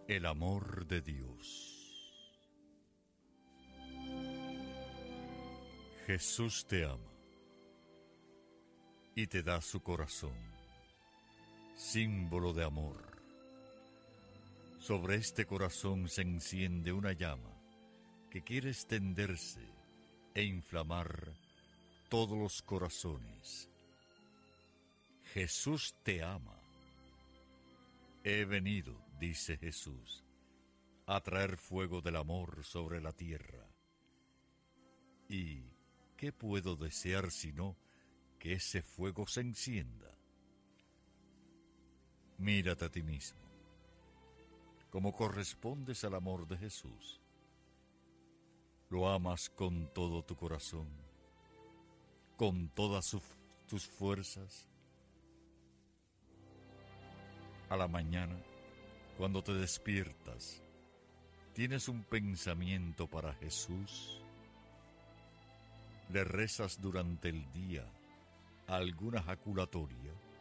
El amor de Dios. Jesús te ama y te da su corazón, símbolo de amor. Sobre este corazón se enciende una llama que quiere extenderse e inflamar todos los corazones. Jesús te ama. He venido, dice Jesús, a traer fuego del amor sobre la tierra. ¿Y qué puedo desear sino que ese fuego se encienda? Mírate a ti mismo, como correspondes al amor de Jesús. Lo amas con todo tu corazón, con todas tus fuerzas. A la mañana, cuando te despiertas, ¿tienes un pensamiento para Jesús? ¿Le rezas durante el día alguna jaculatoria?